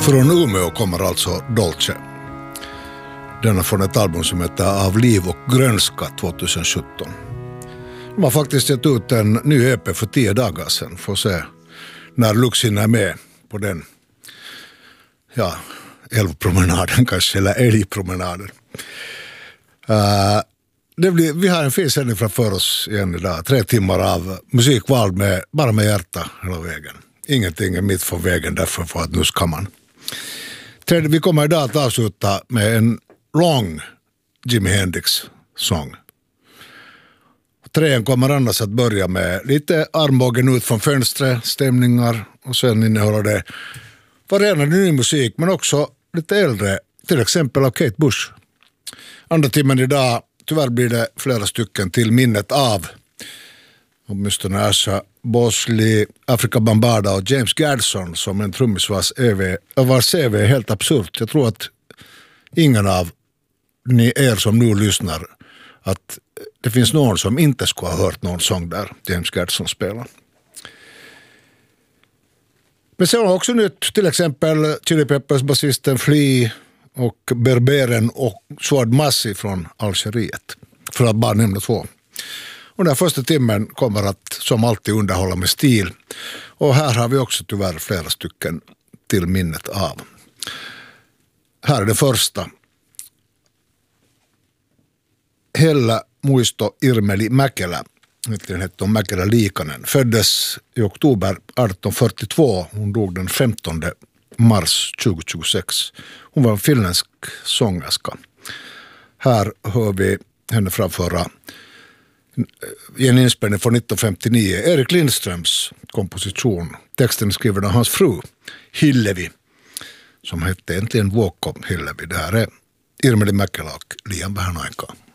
Från Umeå kommer alltså Dolce. Denna från ett album som heter Av liv och grönska 2017. De har faktiskt gett ut en ny EP för 10 dagar sedan. Får se när Luxin är med på den. Ja, älvpromenaden kanske, eller älgpromenaden. Vi har en fin sändning framför oss igen idag. 3 timmar av musikval bara med hjärta hela vägen. Ingenting är mitt från vägen därför för att nu ska man. Vi kommer idag att avsluta med en lång Jimi Hendrix-sång. 3 kommer annars att börja med lite armbågen ut från fönstret, stämningar, och sen innehåller det varierande ny musik men också lite äldre, till exempel av Kate Bush. Andra timmen idag, tyvärr blir det flera stycken till minnet av åtminstone Asha Bosley, Afrika Bambaataa och James Gadson som en trummis vars CV är helt absurt. Jag tror att ingen av er som nu lyssnar att det finns någon som inte skulle ha hört någon sång där James Gadson spelar. Men sen har också nytt, till exempel Chili Peppers basisten Flea och Berberen och Sword Massi från Algeriet, för att bara nämna 2. Och den första timmen kommer att som alltid underhålla med stil. Och här har vi också tyvärr flera stycken till minnet av. Här är det första. Hella Muisto Irmeli Mäkelä. Den hette Mäkelä Liikanen. Föddes i oktober 1842. Hon dog den 15 mars 2026. Hon var en finländsk sångerska. Här hör vi henne framföra i en inspelning från 1959. Erik Lindströms komposition. Texten är skriven av hans fru Hillevi, som hette Äntligen Vuokko Hillevi. Det här är Irmeli Mäkelä och Liam Vähänaika.